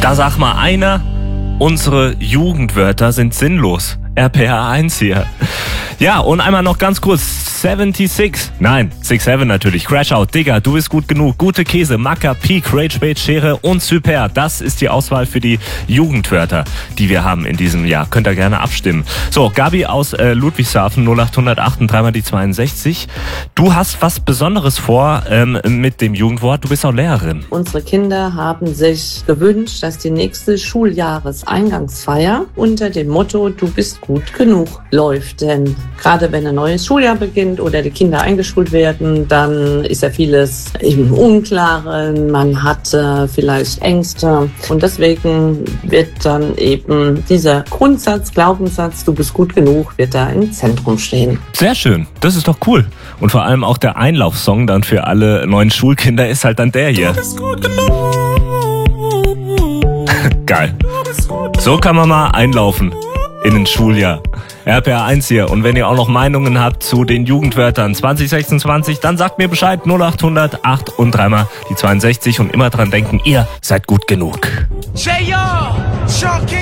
Da sag mal einer, unsere Jugendwörter sind sinnlos. RPR 1 hier. Ja, und einmal noch ganz kurz. 76. Nein, 67 natürlich. Crashout, Digga, du bist gut genug. Gute Käse, Macker, Peak, Rage Bait, Schere und Super. Das ist die Auswahl für die Jugendwörter, die wir haben in diesem Jahr. Könnt ihr gerne abstimmen. So, Gabi aus Ludwigshafen, 0808 und dreimal die 62. Du hast was Besonderes vor mit dem Jugendwort. Du bist auch Lehrerin. Unsere Kinder haben sich gewünscht, dass die nächste Schuljahreseingangsfeier unter dem Motto "Du bist gut genug" läuft. Denn gerade wenn ein neues Schuljahr beginnt oder die Kinder eingeschult werden, dann ist ja vieles im Unklaren, man hat vielleicht Ängste und deswegen wird dann eben dieser Glaubenssatz, du bist gut genug, wird da im Zentrum stehen. Sehr schön, das ist doch cool. Und vor allem auch der Einlaufsong dann für alle neuen Schulkinder ist halt dann der hier. Du bist gut genug. Geil. So kann man mal einlaufen in ein Schuljahr. RPR 1 hier. Und wenn ihr auch noch Meinungen habt zu den Jugendwörtern 2026, dann sagt mir Bescheid. 0800 8 und dreimal die 62 und immer dran denken, ihr seid gut genug.